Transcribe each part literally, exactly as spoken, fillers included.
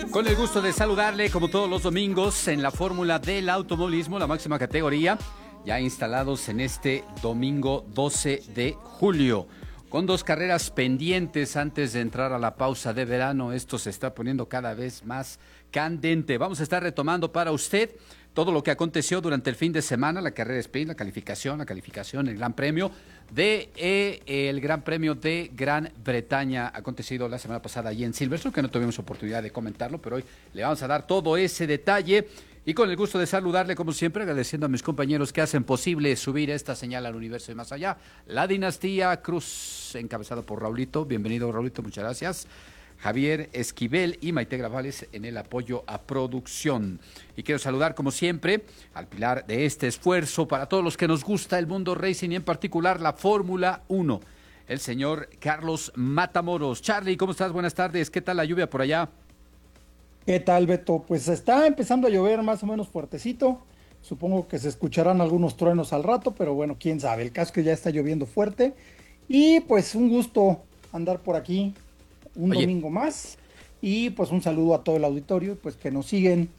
Con el gusto de saludarle, como todos los domingos, en la fórmula del automovilismo, la máxima categoría, ya instalados en este domingo doce de julio. Con dos carreras pendientes antes de entrar a la pausa de verano, esto se está poniendo cada vez más candente. Vamos a estar retomando para usted todo lo que aconteció durante el fin de semana, la carrera sprint, la calificación, la calificación, el Gran Premio de eh, el Gran Premio de Gran Bretaña, acontecido la semana pasada allí en Silverstone, que no tuvimos oportunidad de comentarlo, pero hoy le vamos a dar todo ese detalle. Y con el gusto de saludarle, como siempre, agradeciendo a mis compañeros que hacen posible subir esta señal al universo y más allá. La Dinastía Cruz, encabezado por Raulito. Bienvenido, Raulito, muchas gracias. Javier Esquivel y Maite Gravales en el apoyo a producción. Y quiero saludar, como siempre, al pilar de este esfuerzo para todos los que nos gusta el mundo racing y en particular la Fórmula uno, el señor Carlos Matamoros. Charlie, ¿cómo estás? Buenas tardes. ¿Qué tal la lluvia por allá? ¿Qué tal, Beto? Pues está empezando a llover más o menos fuertecito. Supongo que se escucharán algunos truenos al rato, pero bueno, quién sabe. El caso es que ya está lloviendo fuerte. Y pues un gusto andar por aquí un Oye. domingo más. Y pues un saludo a todo el auditorio, pues que nos siguen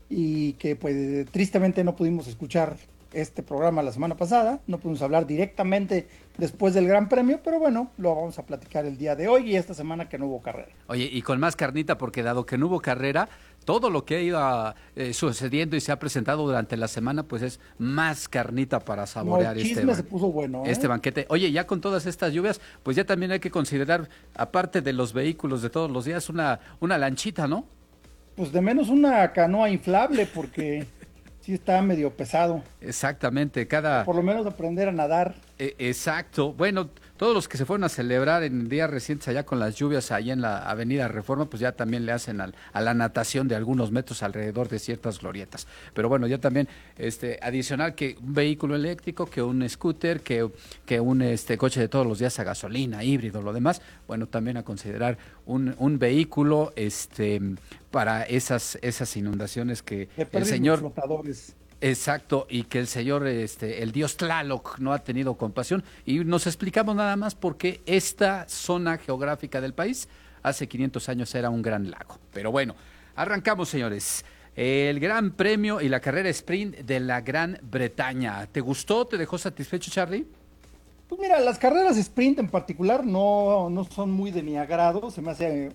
y que pues tristemente no pudimos escuchar este programa la semana pasada. No pudimos hablar directamente después del Gran Premio, pero bueno, lo vamos a platicar el día de hoy y esta semana que no hubo carrera. Oye, y con más carnita, porque dado que no hubo carrera, todo lo que ha ido eh, sucediendo y se ha presentado durante la semana, pues es más carnita para saborear No, el este, chisme se puso bueno, ¿eh? este banquete. Oye, ya con todas estas lluvias, pues ya también hay que considerar, aparte de los vehículos de todos los días, una, una lanchita, ¿no? Pues de menos una canoa inflable, porque sí está medio pesado. Exactamente, cada... Por lo menos aprender a nadar. Eh, exacto. Bueno, todos los que se fueron a celebrar en días recientes allá con las lluvias allá en la Avenida Reforma, pues ya también le hacen al, a la natación de algunos metros alrededor de ciertas glorietas. Pero bueno, ya también este adicional que un vehículo eléctrico, que un scooter, que, que un este coche de todos los días a gasolina, híbrido, lo demás, bueno, también a considerar un, un vehículo este para esas, esas inundaciones que De el señor... flotadores. Exacto, y que el señor, este, el dios Tlaloc no ha tenido compasión. Y nos explicamos nada más por qué esta zona geográfica del país hace quinientos años era un gran lago. Pero bueno, arrancamos, señores. El Gran Premio y la carrera sprint de la Gran Bretaña. ¿Te gustó? ¿Te dejó satisfecho, Charlie? Pues mira, las carreras sprint en particular no, no son muy de mi agrado. Se me hace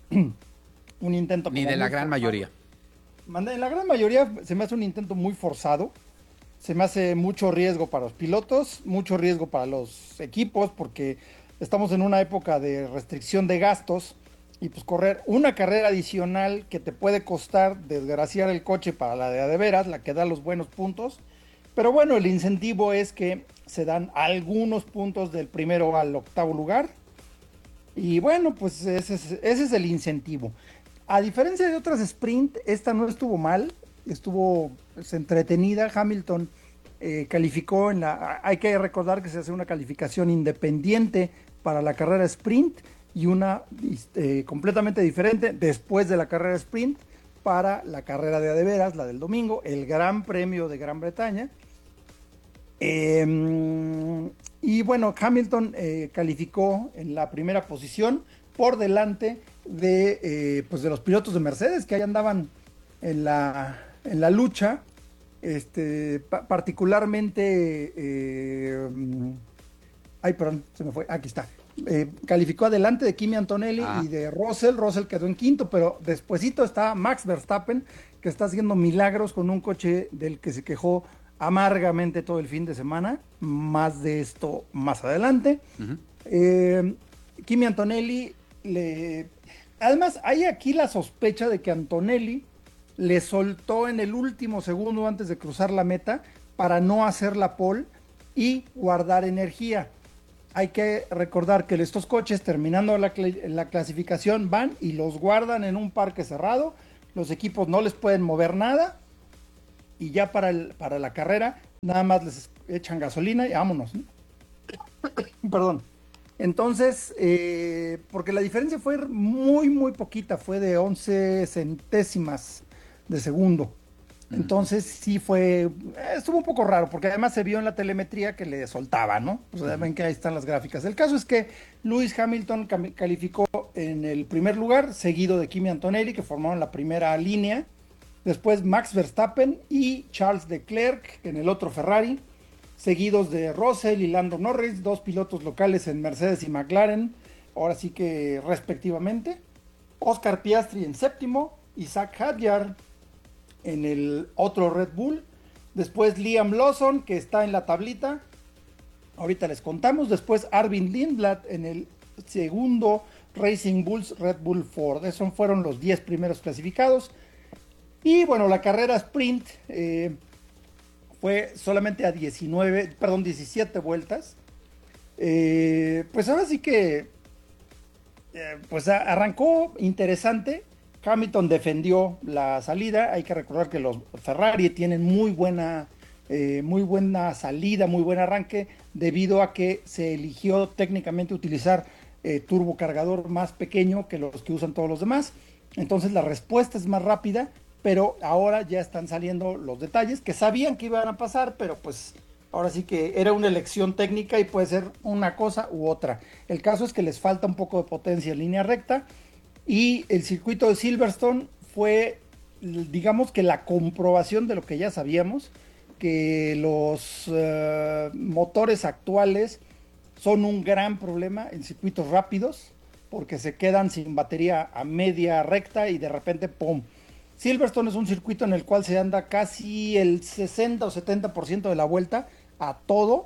un intento Ni como de la muy gran forzado. mayoría. En la gran mayoría se me hace un intento muy forzado. Se me hace mucho riesgo para los pilotos, mucho riesgo para los equipos, porque estamos en una época de restricción de gastos y pues correr una carrera adicional que te puede costar desgraciar el coche para la de a de veras, la que da los buenos puntos. Pero bueno, el incentivo es que se dan algunos puntos del primero al octavo lugar. Y bueno, pues ese es, ese es el incentivo. A diferencia de otras sprint, esta no estuvo mal, estuvo pues, entretenida. Hamilton eh, calificó en la... Hay que recordar que se hace una calificación independiente para la carrera sprint y una eh, completamente diferente después de la carrera sprint para la carrera de a de veras, la del domingo, el Gran Premio de Gran Bretaña. Eh, y bueno, Hamilton eh, calificó en la primera posición por delante de, eh, pues de los pilotos de Mercedes que ahí andaban en la, en la lucha, este, pa particularmente, eh, ay, perdón, se me fue, aquí está, eh, calificó adelante de Kimi Antonelli Ah. y de Russell. Russell quedó en quinto, pero despuesito está Max Verstappen, que está haciendo milagros con un coche del que se quejó amargamente todo el fin de semana. Más de esto más adelante. Uh-huh. eh, Kimi Antonelli le... Además, hay aquí la sospecha de que Antonelli le soltó en el último segundo antes de cruzar la meta para no hacer la pole y guardar energía. Hay que recordar que estos coches, terminando la, cl la clasificación, van y los guardan en un parque cerrado. Los equipos no les pueden mover nada y ya para, el, para la carrera nada más les echan gasolina y vámonos, ¿no? Perdón. Entonces, eh, porque la diferencia fue muy, muy poquita, fue de once centésimas de segundo. Entonces sí fue, estuvo un poco raro, porque además se vio en la telemetría que le soltaba, ¿no? O sea, ven que ahí están las gráficas. El caso es que Lewis Hamilton cam- calificó en el primer lugar, seguido de Kimi Antonelli, que formaron la primera línea. Después Max Verstappen y Charles Leclerc en el otro Ferrari, seguidos de Russell y Lando Norris, dos pilotos locales en Mercedes y McLaren, ahora sí que respectivamente. Oscar Piastri en séptimo, Isaac Hadjar en el otro Red Bull. Después Liam Lawson, que está en la tablita. Ahorita les contamos. Después Arvin Lindblad en el segundo Racing Bulls Red Bull Ford. Esos fueron los diez primeros clasificados. Y bueno, la carrera sprint eh, fue solamente a diecinueve, perdón, diecisiete vueltas. Eh, pues ahora sí que eh, pues arrancó interesante. Hamilton defendió la salida. Hay que recordar que los Ferrari tienen muy buena, eh, muy buena salida, muy buen arranque, debido a que se eligió técnicamente utilizar eh, turbocargador más pequeño que los que usan todos los demás. Entonces la respuesta es más rápida, pero ahora ya están saliendo los detalles que sabían que iban a pasar, pero pues ahora sí que era una elección técnica y puede ser una cosa u otra. El caso es que les falta un poco de potencia en línea recta. Y el circuito de Silverstone fue, digamos que la comprobación de lo que ya sabíamos, que los uh, motores actuales son un gran problema en circuitos rápidos, porque se quedan sin batería a media recta y de repente ¡pum! Silverstone es un circuito en el cual se anda casi el sesenta o setenta por ciento de la vuelta a todo,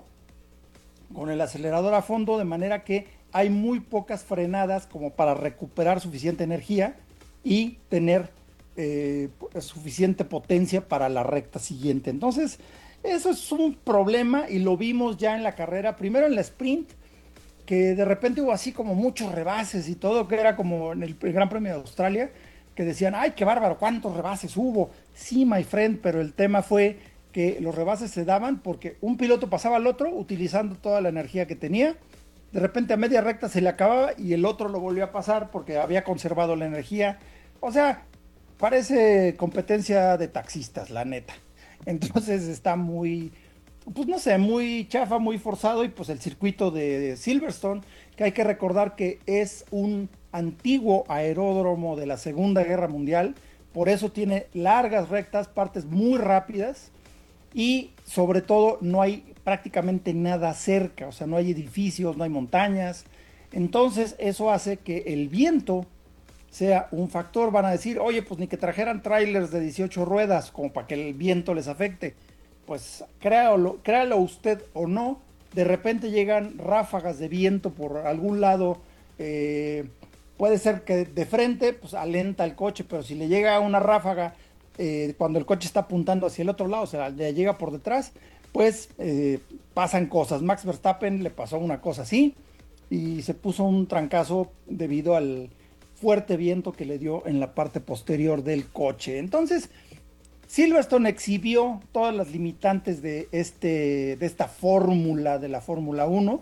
con el acelerador a fondo, de manera que hay muy pocas frenadas como para recuperar suficiente energía y tener eh, suficiente potencia para la recta siguiente. Entonces, eso es un problema y lo vimos ya en la carrera, primero en la sprint, que de repente hubo así como muchos rebases y todo, que era como en el, el Gran Premio de Australia, que decían, ay, qué bárbaro, cuántos rebases hubo. Sí, my friend, pero el tema fue que los rebases se daban porque un piloto pasaba al otro utilizando toda la energía que tenía. De repente a media recta se le acababa y el otro lo volvió a pasar porque había conservado la energía. O sea, parece competencia de taxistas, la neta. Entonces está muy, pues no sé, muy chafa, muy forzado. Y pues el circuito de Silverstone, que hay que recordar que es un antiguo aeródromo de la Segunda Guerra Mundial, por eso tiene largas rectas, partes muy rápidas y sobre todo no hay prácticamente nada cerca, o sea, no hay edificios, no hay montañas. Entonces eso hace que el viento sea un factor. Van a decir, oye, pues ni que trajeran trailers de dieciocho ruedas como para que el viento les afecte. Pues créalo, créalo usted o no, de repente llegan ráfagas de viento por algún lado. eh, puede ser que de frente pues alenta el coche, pero si le llega una ráfaga eh, cuando el coche está apuntando hacia el otro lado, o sea, le llega por detrás, pues eh, pasan cosas. Max Verstappen le pasó una cosa así y se puso un trancazo debido al fuerte viento que le dio en la parte posterior del coche. Entonces, Silverstone exhibió todas las limitantes de, este, de esta fórmula de la Fórmula uno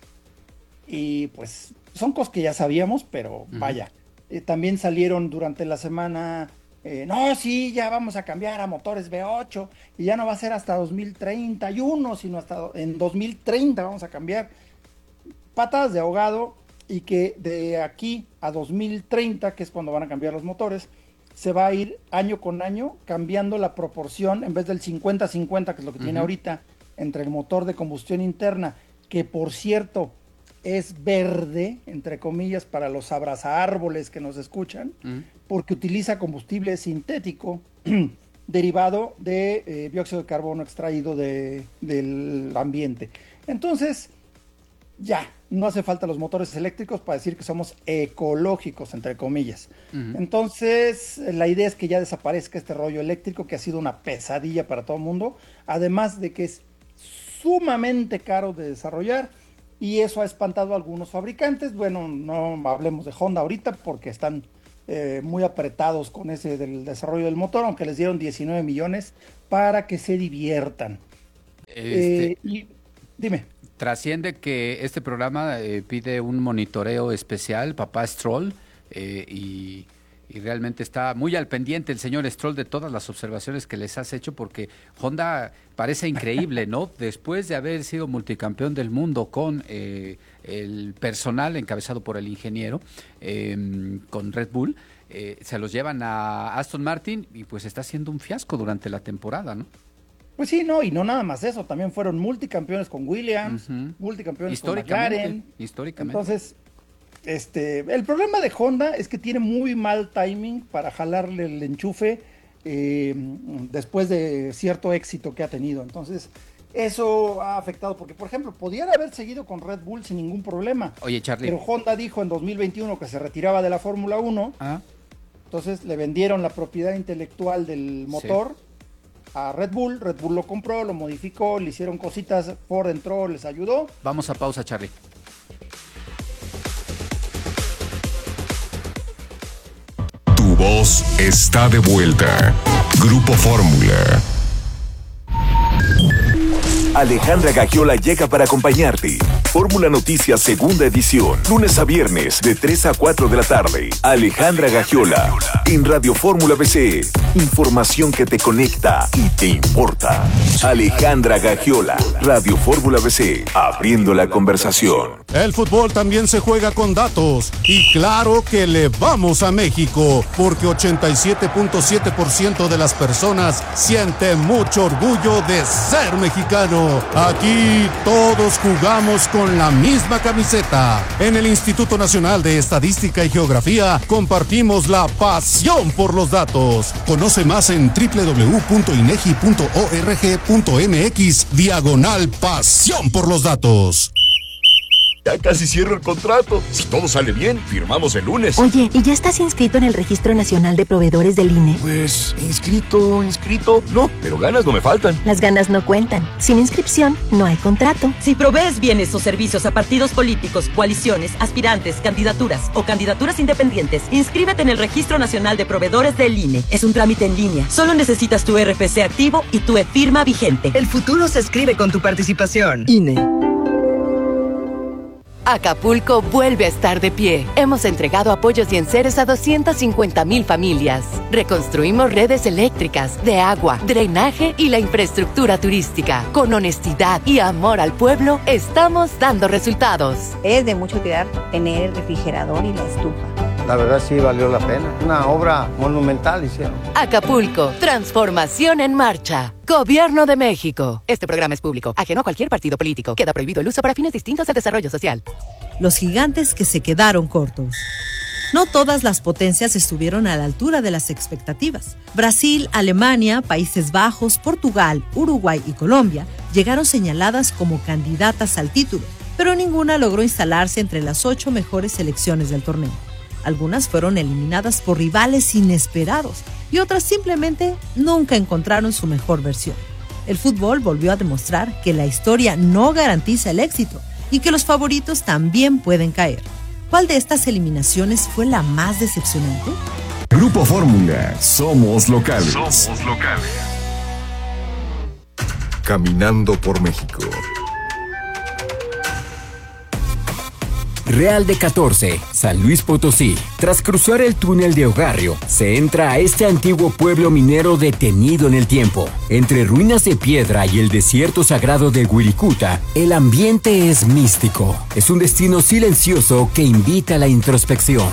y pues son cosas que ya sabíamos, pero uh-huh. vaya, eh, también salieron durante la semana, eh, no, sí, ya vamos a cambiar a motores V ocho y ya no va a ser hasta dos mil treinta y uno, sino hasta en dos mil treinta vamos a cambiar. Patadas de ahogado, y que de aquí a dos mil treinta, que es cuando van a cambiar los motores, se va a ir año con año cambiando la proporción, en vez del cincuenta cincuenta, que es lo que uh-huh. tiene ahorita, entre el motor de combustión interna, que por cierto es verde, entre comillas, para los abrazaárboles que nos escuchan, uh-huh. porque utiliza combustible sintético derivado de eh, dióxido de carbono extraído de, del ambiente. Entonces, ya, no hace falta los motores eléctricos para decir que somos ecológicos, entre comillas. Uh-huh. Entonces, la idea es que ya desaparezca este rollo eléctrico que ha sido una pesadilla para todo el mundo, además de que es sumamente caro de desarrollar y eso ha espantado a algunos fabricantes. Bueno, no hablemos de Honda ahorita porque están eh, muy apretados con ese del desarrollo del motor, aunque les dieron diecinueve millones para que se diviertan. Este... Eh, y dime. Trasciende que este programa eh, pide un monitoreo especial, papá Stroll, eh, y Y realmente está muy al pendiente el señor Stroll de todas las observaciones que les has hecho, porque Honda parece increíble, ¿no? Después de haber sido multicampeón del mundo con eh, el personal encabezado por el ingeniero, eh, con Red Bull, eh, se los llevan a Aston Martin y pues está siendo un fiasco durante la temporada, ¿no? Pues sí, no, y no nada más eso, también fueron multicampeones con Williams, uh-huh. multicampeones con McLaren. Históricamente. Entonces, este, el problema de Honda es que tiene muy mal timing para jalarle el enchufe eh, después de cierto éxito que ha tenido. Entonces, eso ha afectado, porque por ejemplo, podían haber seguido con Red Bull sin ningún problema. Oye, Charlie. Pero Honda dijo en dos mil veintiuno que se retiraba de la Fórmula uno. Ah. Entonces le vendieron la propiedad intelectual del motor. Sí. A Red Bull, Red Bull lo compró, lo modificó, le hicieron cositas, Ford entró, les ayudó. Vamos a pausa, Charlie. Tu voz está de vuelta. Grupo Fórmula. Alejandra Gagiola llega para acompañarte. Fórmula Noticias Segunda Edición, lunes a viernes de tres a cuatro de la tarde. Alejandra Gagiola en Radio Fórmula B C. Información que te conecta y te importa. Alejandra Gagiola, Radio Fórmula B C, abriendo la conversación. El fútbol también se juega con datos. Y claro que le vamos a México, porque ochenta y siete punto siete por ciento de las personas siente mucho orgullo de ser mexicano. Aquí todos jugamos con la misma camiseta. En el Instituto Nacional de Estadística y Geografía compartimos la pasión por los datos. Conoce más en doble u doble u doble u punto inegi punto org punto mx diagonal pasión por los datos. Ya casi cierro el contrato. Si todo sale bien, firmamos el lunes. Oye, ¿y ya estás inscrito en el Registro Nacional de Proveedores del I N E? Pues, inscrito, inscrito. No, pero ganas no me faltan. Las ganas no cuentan. Sin inscripción, no hay contrato. Si provees bienes o servicios a partidos políticos, coaliciones, aspirantes, candidaturas o candidaturas independientes, inscríbete en el Registro Nacional de Proveedores del I N E. Es un trámite en línea. Solo necesitas tu R F C activo y tu e-firma vigente. El futuro se escribe con tu participación. I N E. Acapulco vuelve a estar de pie. Hemos entregado apoyos y enseres a doscientas cincuenta mil familias. Reconstruimos redes eléctricas, de agua, drenaje y la infraestructura turística. Con honestidad y amor al pueblo, estamos dando resultados. Es de mucho cuidar tener el refrigerador y la estufa. La verdad sí valió la pena. Una obra monumental hicieron. Acapulco, transformación en marcha. Gobierno de México. Este programa es público, ajeno a cualquier partido político. Queda prohibido el uso para fines distintos al desarrollo social. Los gigantes que se quedaron cortos. No todas las potencias estuvieron a la altura de las expectativas. Brasil, Alemania, Países Bajos, Portugal, Uruguay y Colombia llegaron señaladas como candidatas al título, pero ninguna logró instalarse entre las ocho mejores selecciones del torneo. Algunas fueron eliminadas por rivales inesperados y otras simplemente nunca encontraron su mejor versión. El fútbol volvió a demostrar que la historia no garantiza el éxito y que los favoritos también pueden caer. ¿Cuál de estas eliminaciones fue la más decepcionante? Grupo Fórmula, somos locales. Somos locales. Caminando por México. Real de catorce, San Luis Potosí. Tras cruzar el túnel de Ogarrio, se entra a este antiguo pueblo minero detenido en el tiempo. Entre ruinas de piedra y el desierto sagrado de Wirikuta, el ambiente es místico. Es un destino silencioso que invita a la introspección.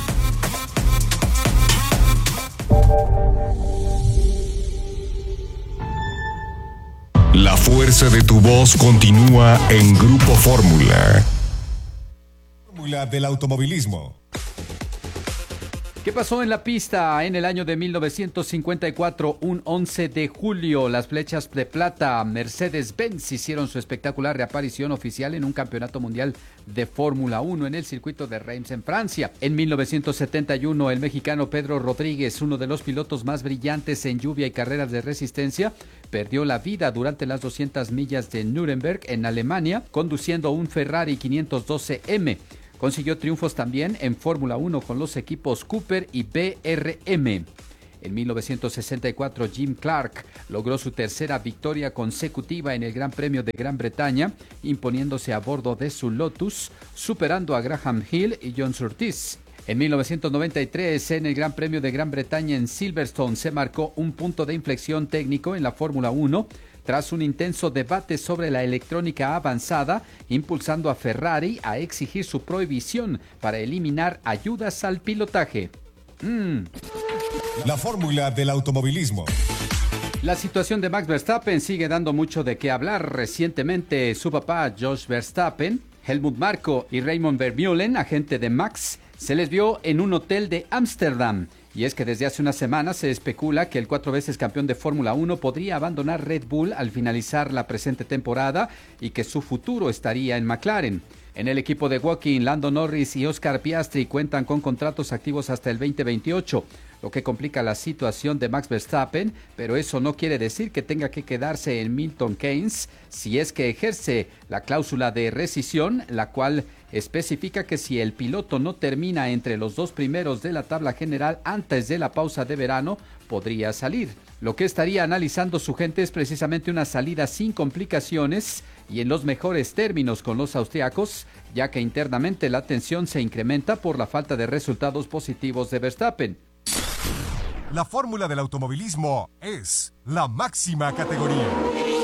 La fuerza de tu voz continúa en Grupo Fórmula. Del automovilismo. ¿Qué pasó en la pista en el año de mil novecientos cincuenta y cuatro? Un once de julio, las flechas de plata Mercedes-Benz hicieron su espectacular reaparición oficial en un campeonato mundial de Fórmula uno en el circuito de Reims en Francia. En mil novecientos setenta y uno, el mexicano Pedro Rodríguez, uno de los pilotos más brillantes en lluvia y carreras de resistencia, perdió la vida durante las doscientas millas de Nuremberg en Alemania, conduciendo un Ferrari quinientos doce eme. Consiguió triunfos también en Fórmula uno con los equipos Cooper y B R M. En mil novecientos sesenta y cuatro, Jim Clark logró su tercera victoria consecutiva en el Gran Premio de Gran Bretaña, imponiéndose a bordo de su Lotus, superando a Graham Hill y John Surtees. En mil novecientos noventa y tres, en el Gran Premio de Gran Bretaña en Silverstone, se marcó un punto de inflexión técnico en la Fórmula uno tras un intenso debate sobre la electrónica avanzada, impulsando a Ferrari a exigir su prohibición para eliminar ayudas al pilotaje. Mm. La fórmula del automovilismo. La situación de Max Verstappen sigue dando mucho de qué hablar. Recientemente, su papá, Jos Verstappen, Helmut Marko y Raymond Vermeulen, agente de Max, se les vio en un hotel de Ámsterdam. Y es que desde hace unas semanas se especula que el cuatro veces campeón de Fórmula uno podría abandonar Red Bull al finalizar la presente temporada y que su futuro estaría en McLaren. En el equipo de Woking, Lando Norris y Oscar Piastri cuentan con contratos activos hasta el veinte veintiocho, lo que complica la situación de Max Verstappen, pero eso no quiere decir que tenga que quedarse en Milton Keynes si es que ejerce la cláusula de rescisión, la cual especifica que si el piloto no termina entre los dos primeros de la tabla general antes de la pausa de verano, podría salir. Lo que estaría analizando su gente es precisamente una salida sin complicaciones y en los mejores términos con los austriacos, ya que internamente la tensión se incrementa por la falta de resultados positivos de Verstappen. La fórmula del automovilismo es la máxima categoría.